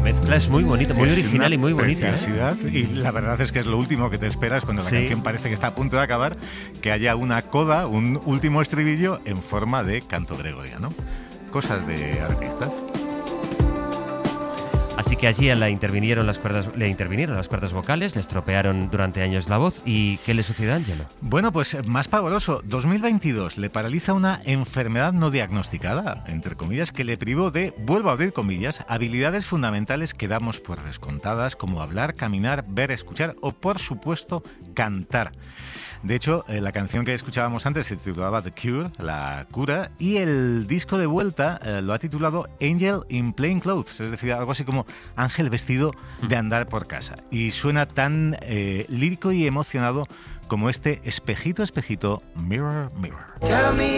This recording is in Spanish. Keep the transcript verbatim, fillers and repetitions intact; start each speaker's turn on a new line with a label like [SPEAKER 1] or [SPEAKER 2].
[SPEAKER 1] mezcla es muy bonita, muy
[SPEAKER 2] es
[SPEAKER 1] original
[SPEAKER 2] una
[SPEAKER 1] y muy bonita.
[SPEAKER 2] preciosidad, ¿eh? Y la verdad es que es lo último que te esperas cuando la
[SPEAKER 1] Sí.
[SPEAKER 2] canción parece que está a punto de acabar, que haya una coda, un último estribillo en forma de canto gregoriano. Cosas de artistas.
[SPEAKER 1] Así que allí la intervinieron las cuerdas, le intervinieron las cuerdas vocales, le estropearon durante años la voz. ¿Y qué le sucedió a Angelo?
[SPEAKER 2] Bueno, pues más pavoroso. dos mil veintidós le paraliza una enfermedad no diagnosticada, entre comillas, que le privó de, vuelvo a abrir comillas, habilidades fundamentales que damos por descontadas, como hablar, caminar, ver, escuchar o, por supuesto, cantar. De hecho, eh, la canción que escuchábamos antes se titulaba The Cure, La Cura, y el disco de vuelta eh, lo ha titulado Angel in Plain Clothes, es decir, algo así como Ángel vestido de andar por casa. Y suena tan eh, lírico y emocionado como este Espejito, espejito, Mirror, Mirror.